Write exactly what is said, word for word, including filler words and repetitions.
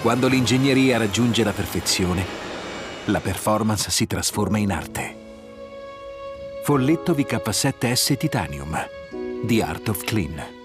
Quando l'ingegneria raggiunge la perfezione, la performance si trasforma in arte. Folletto V K sette S Titanium, The Art of Clean.